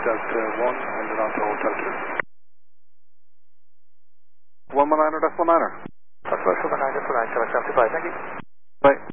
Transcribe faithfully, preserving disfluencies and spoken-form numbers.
Delta one, and then on to Hotel two. one one nine or Decimal Niner. That's right, seven nine, Decimal nine, Quebec seventy-five, thank you. Bye.